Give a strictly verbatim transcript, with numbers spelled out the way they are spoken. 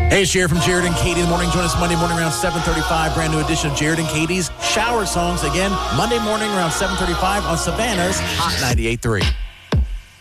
Hey, it's Jared from Jared and Katie in the morning. Join us Monday morning around seven thirty-five. Brand new edition of Jared and Katie's Shower Songs. Again, Monday morning around seven thirty-five on Savannah's Hot ninety-eight point three.